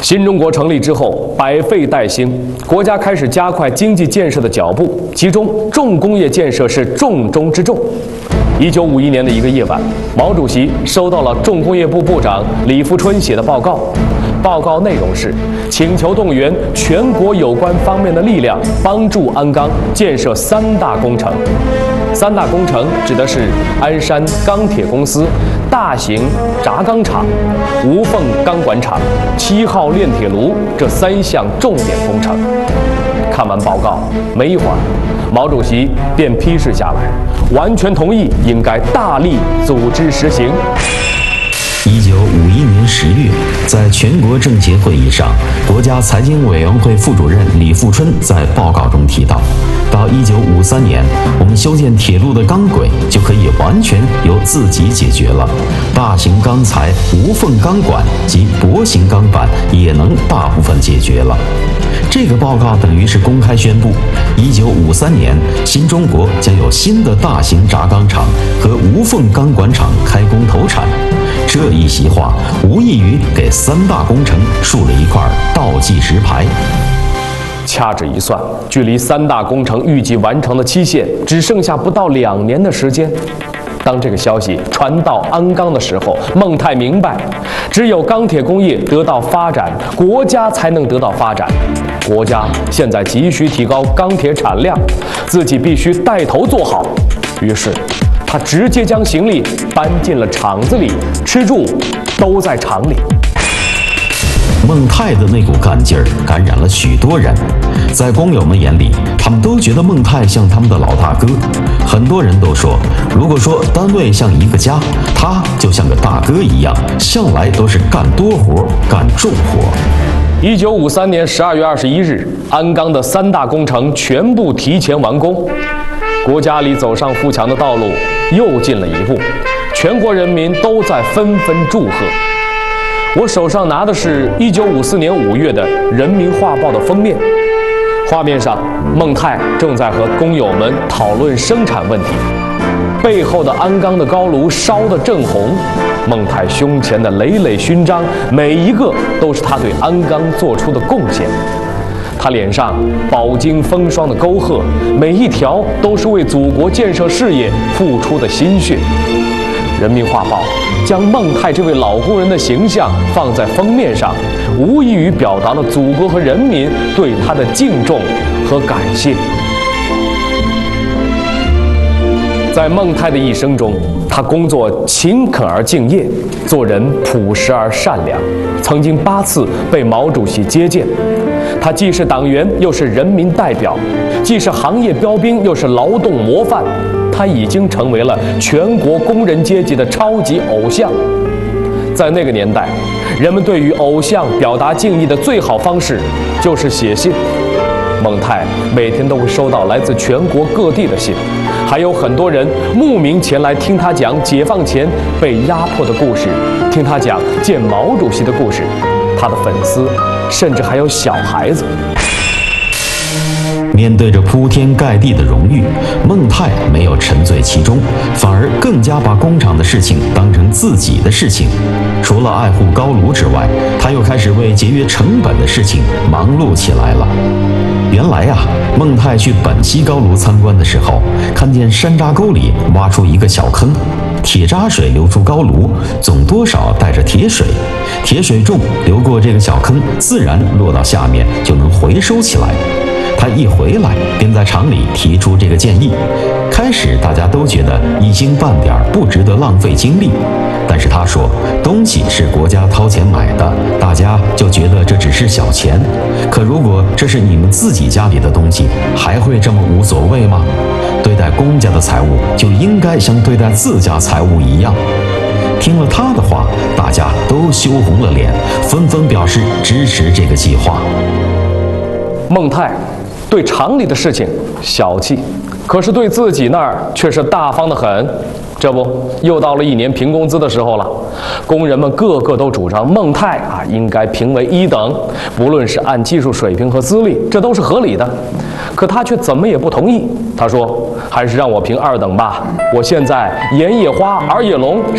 新中国成立之后，百废待兴，国家开始加快经济建设的脚步，其中重工业建设是重中之重。1951年的一个夜晚，毛主席收到了重工业部部长李富春写的报告。报告内容是请求动员全国有关方面的力量，帮助鞍钢建设3大工程。3大工程指的是鞍山钢铁公司大型轧钢厂、无缝钢管厂、7号炼铁炉这3项重点工程。看完报告，没一会儿，毛主席便批示下来，完全同意应该大力组织实行。 1951年10月，在全国政协会议上，国家财经委员会副主任李富春在报告中提到，到1953年，我们修建铁路的钢轨就可以完全由自己解决了，大型钢材、无缝钢管及薄型钢板也能大部分解决了。这个报告等于是公开宣布，1953年新中国将有新的大型轧钢厂和无缝钢管厂开工投产。这一席话无异于给3大工程竖了一块倒计时牌。 掐指一算，距离3大工程预计完成的期限只剩下不到2年的时间。当这个消息传到鞍钢的时候，孟泰明白，只有钢铁工业得到发展，国家才能得到发展。国家现在急需提高钢铁产量，自己必须带头做好。于是他直接将行李搬进了厂子里，吃住都在厂里。 孟泰的那股干劲儿感染了许多人，在工友们眼里，他们都觉得孟泰像他们的老大哥。很多人都说，如果说单位像一个家，他就像个大哥一样，向来都是干多活、干重活。 1953年12月21日，鞍钢的3大工程全部提前完工，国家离走上富强的道路又近了一步，全国人民都在纷纷祝贺。我手上拿的是1954年5月的《人民画报》的封面，画面上孟泰正在和工友们讨论生产问题，背后的鞍钢的高炉烧得正红，孟泰胸前的累累勋章，每一个都是他对鞍钢做出的贡献。他脸上饱经风霜的沟壑，每一条都是为祖国建设事业付出的心血。《人民画报》将孟泰这位老工人的形象放在封面上，无异于表达了祖国和人民对他的敬重和感谢。在孟泰的一生中，他工作勤恳而敬业，做人朴实而善良，曾经8次被毛主席接见。他既是党员，又是人民代表，既是行业标兵，又是劳动模范。他已经成为了全国工人阶级的超级偶像。在那个年代，人们对于偶像表达敬意的最好方式就是写信。孟泰每天都会收到来自全国各地的信，还有很多人慕名前来听他讲解放前被压迫的故事，听他讲见毛主席的故事。他的粉丝甚至还有小孩子。 面对着铺天盖地的荣誉，孟泰没有沉醉其中，反而更加把工厂的事情当成自己的事情。除了爱护高炉之外，他又开始为节约成本的事情忙碌起来了。原来啊，孟泰去本溪高炉参观的时候，看见山楂沟里挖出一个小坑，铁渣水流出高炉，总多少带着铁水，铁水重流过这个小坑，自然落到下面就能回收起来。他一回来便在厂里提出这个建议，开始大家都觉得一星半点不值得浪费精力，但是他说东西是国家掏钱买的，大家就觉得这只是小钱，可如果这是你们自己家里的东西，还会这么无所谓吗？对待公家的财物就应该像对待自家财物一样。听了他的话，大家都羞红了脸，纷纷表示支持这个计划。 孟泰对厂里的事情小气，可是对自己那儿却是大方得很。这不，又到了1年评工资的时候了，工人们个个都主张孟泰应该评为1等，不论是按技术水平和资历，这都是合理的。可他却怎么也不同意，他说还是让我评2等吧，我现在眼也花，耳也聋，